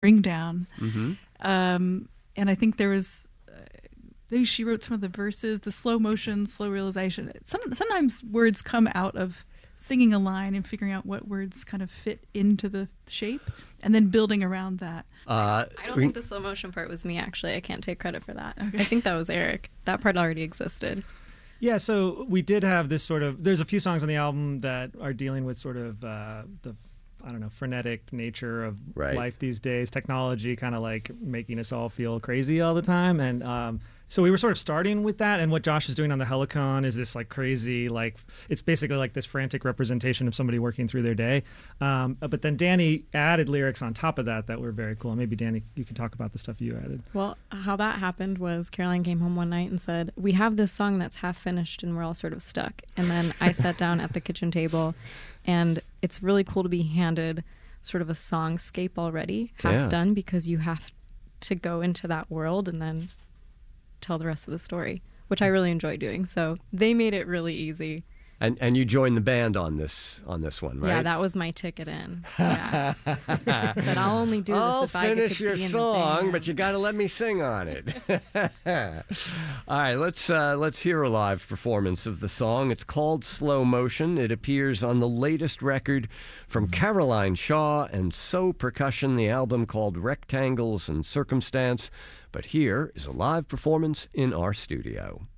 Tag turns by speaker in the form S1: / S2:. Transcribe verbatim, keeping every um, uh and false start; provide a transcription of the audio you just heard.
S1: ring down.
S2: Mm-hmm.
S1: Um, and I think there was, uh, maybe she wrote some of the verses, the slow motion, slow realization. Some, sometimes words come out of singing a line and figuring out what words kind of fit into the shape and then building around that.
S2: Uh,
S3: I don't think the slow motion part was me, actually. I can't take credit for that. Okay. I think that was Eric. That part already existed.
S4: Yeah, so we did have this sort of, there's a few songs on the album that are dealing with sort of uh, the, I don't know, frenetic nature of
S2: right.
S4: life these days, technology kind of like making us all feel crazy all the time. And um, so we were sort of starting with that. And what Josh is doing on the Helicon is this like crazy, like, it's basically like this frantic representation of somebody working through their day. Um, but then Danny added lyrics on top of that that were very cool. And maybe Danny, you can talk about the stuff you added.
S3: Well, how that happened was Caroline came home one night and said, we have this song that's half finished and we're all sort of stuck. And then I sat down at the kitchen table, and it's really cool to be handed sort of a songscape already, half
S2: yeah.
S3: done, because you have to go into that world and then tell the rest of the story, which I really enjoy doing. So they made it really easy.
S2: And and you joined the band on this on this one, right?
S3: Yeah, that was my ticket in. Yeah. I said, I'll only do this
S2: I'll
S3: if I get to
S2: finish your
S3: be in
S2: song,
S3: the band.
S2: but you got to let me sing on it. All right, let's uh, let's hear a live performance of the song. It's called Slow Motion. It appears on the latest record from Caroline Shaw and So Percussion, the album called Rectangles and Circumstance. But here is a live performance in our studio.